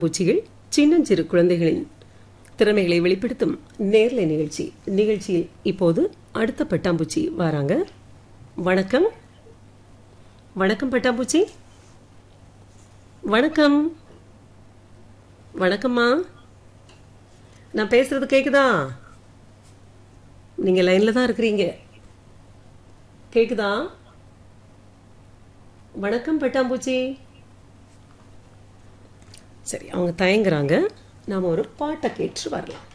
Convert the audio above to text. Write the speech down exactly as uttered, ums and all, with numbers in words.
பூச்சிகள் சின்னஞ்சிறு குழந்தைகளின் திறமைகளை வெளிப்படுத்தும் நேர்லை நிகழ்ச்சி. நிகழ்ச்சியில் இப்போது அடுத்த பட்டாம்பூச்சி வராங்க. வணக்கம். வணக்கம் பட்டாம்பூச்சி. வணக்கம். வணக்கம்மா. நான் பேசுறது கேக்குதா? நீங்க லைன்ல தான் இருக்கிறீங்க. கேக்குதா? வணக்கம் பட்டாம்பூச்சி. சரி, அவங்க தயங்குறாங்க. நாம ஒரு பாட்டை கேட்டு வரலாம்.